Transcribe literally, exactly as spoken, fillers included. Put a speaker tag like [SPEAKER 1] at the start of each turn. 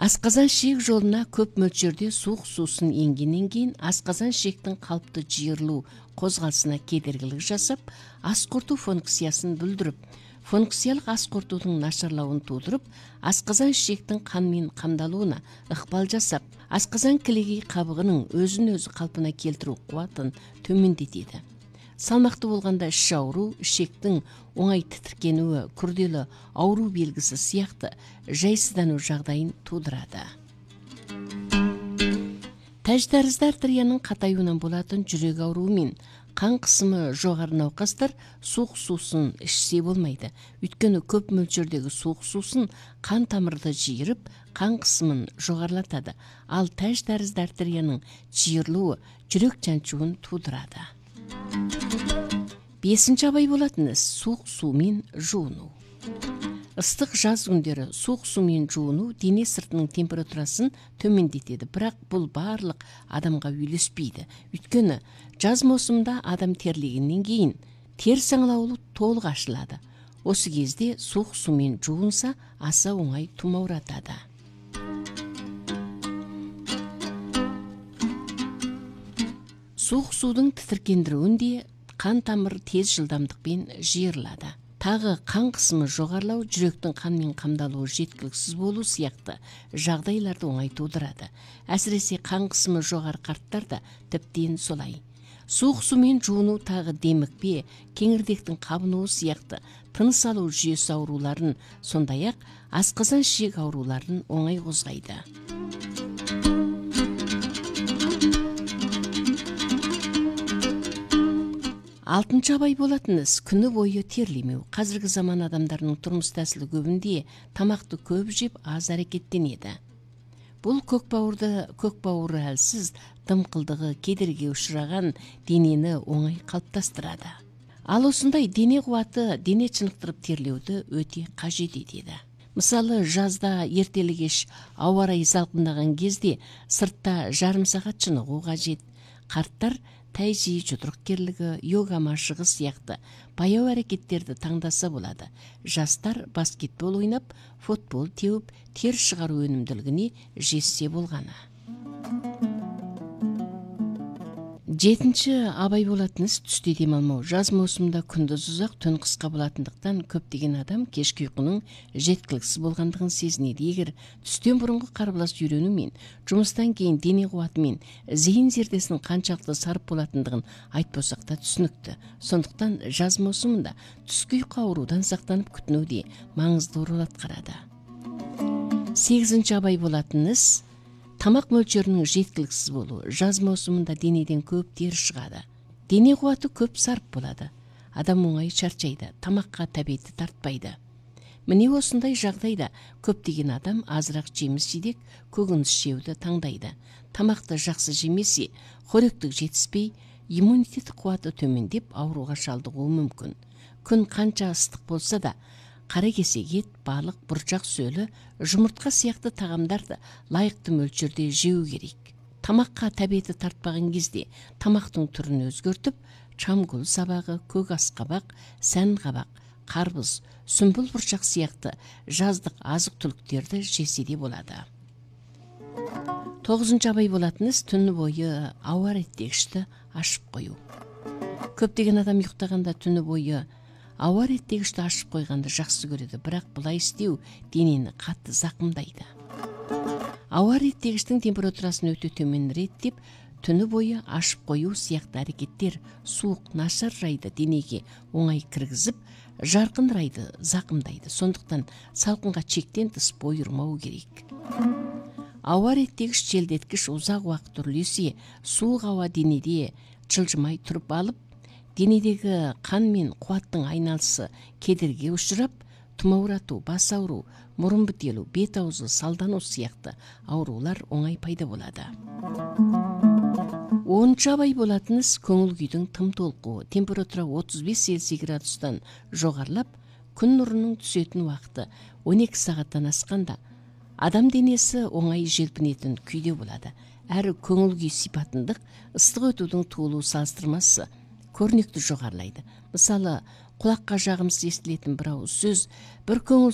[SPEAKER 1] Асқазан ішек жолына көп мөлшерде суық сусын енгеннен кейін асқазан ішектің қалыпты жиырылу қозғалысына кедергілік жасап, ас қорыту функциясын бүлдіріп, функциялық ас қорытудың нашарлауын тудырып, асқазан ішектің қанмен қамдалуына ықпал жасап, асқазан кілегей қабығының өзін-өзі қалпына келтіру қуатын төмендетеді. Салмақты болғанда іш ауру, ішектің оңай тітіркенуі, күрделі ауру белгісі сияқты жайсыздану жағдайын тудырады. Тәжітәрізді артерияның қатаюынан болатын жүрек ауруы мен қан қысымы жоғары науқастар суық сусын ішсе болмайды. Өйткені көп мөлшердегі суық сусын қан тамырды жиырып, қан қысымын жоғарылатады. Ал тәжітәрізді артерияның жиырылуы жүрек жаншуын тудырады. Бесінші абай болатын іс суық сумен жуыну. Ыстық жаз күндері суық сумен жуыну дене сыртының температурасын төмендетеді, бірақ бұл барлық адамға үйлеспейді. Өйткені жаз маусымында адам терлегеннен кейін тер саңылаулы толық ашылады. Осы кезде суық сумен жуынса аса оңай тұмауратады. Суық судың тітіркендіруінде қан тамыры тез жылдамдықпен жиырылады. Тағы қан қысымы жоғарылау, жүректің қанмен қамдалуы жеткіліксіз болу сияқты жағдайларды оңай тудырады. Әсіресе қан қысымы жоғары қарттарда тіптен солай. Суық сумен жуыну тағы демікпе, кеңірдектің қабынуы сияқты тыныс алу жүйесі ауруларын, сондай-ақ асқазан ішек ауруларын оңай қозғайды. Алтыншы абай болатын іс күні бойы терлемеу. Қазіргі заман адамдарының тұрмыс тәсілі көбінде тамақты көп жеп, аз әрекеттенеді. Бұл көкбауырды, көкбауыры әлсіз, дымқылдығы, кедерге ұшыраған денені оңай қалыптастырады. Ал осындай дене қуаты дене шынықтырып терлеуді өте қажет етеді. Мысалы, жазда ертелі-кеш ауа райы салқындаған кезде сыртта жарым сағат шынығу қажет. Қарттар тайжи, жұдырықкерлігі, йога машығы сияқты баяу әрекеттерді таңдаса болады. Жастар баскетбол ойнап, футбол теуіп, тер шығару өнімділігіне жетсе болғаны. Жетінші абай болатын іс түсте демалмау. Жаз маусымында күндіз ұзақ, түн қысқа болатындықтан көптеген адам кешкі ұйқының жеткіліксіз болғандығын сезінеді. Егер түстен бұрынғы қарбалас үйрену мен жұмыстан кейін дене қуаты мен зейін зердесінің қаншалықты сарып болатындығын айтпасақ та түсінікті. Сондықтан жаз маусымында түскі ұйқы аурудан сақтанып күтіну де маңызды рөл атқарады. Сегізінші абай болатын іс тамақ мөлшерінің жеткіліксіз болу. Жаз маусымында денеден көп тер шығады. Дене қуаты көп сарып болады. Адам оңай шаршайды, тамаққа тәбеті тартпайды. Міне осындай жағдайда көптеген адам азырақ жеміс-жидек, көкөніс жеуді таңдайды. Тамақты жақсы жемесе, қоректік жетіспей, иммунитет қуаты төмендеп ауруға шалдығуы мүмкін. Күн қанша ыстық болса да, қаракесек ет, балық, бұршақ сөлі, жұмыртқа сияқты тағамдарды лайықты мөлшерде жеу керек. Тамаққа тәбеті тартпаған кезде тамақтың түрін өзгертіп, чамгүл сабағы, көк асқабақ, сән қабақ, қарбыз, сүмбіл бұршақ сияқты жаздық азық-түліктерді жесе де болады. Тоғызыншы абай болатын іс түні бойы ауа реттегішті ашып қою. Көптеген адам ұйықтағанда түні бойы ауа реттегішті ашып қойғанды жақсы көреді, бірақ бұлай істеу денені қатты зақымдайды. Ауа реттегіштің температурасын өте төмен реттеп, түні бойы ашып қою сияқты әрекеттер суық, нашар райды денеге оңай кіргізіп, жарқын райды зақымдайды. Сондықтан салқынға шектен тыс бой ұрмау керек. Ауа реттегіш желдеткіш ұзақ уақыт үрлесе, суық ауа денеде жылжымай тұрып алып, денедегі қан мен қуаттың айналысы кедерге ұшырап, тұмаурату, бас ауру, мұрын бітелу, бет аузы салдану сияқты аурулар оңай пайда болады. оныншы абай болатын іс көңіл күйдің тым толқуы. Температура отыз бес Цельсий градустан жоғарылап, күн нұрының түсетін уақыты он екі сағаттан асқанда адам денесі оңай желпінетін күйде болады. Әрі көңіл күй сипатындық ыстық өтудің туылу салыстырмасы көрнекті жоғарылайды. Мысалы, құлаққа жағымсыз естілетін бір ауыз сөз, бір көңіл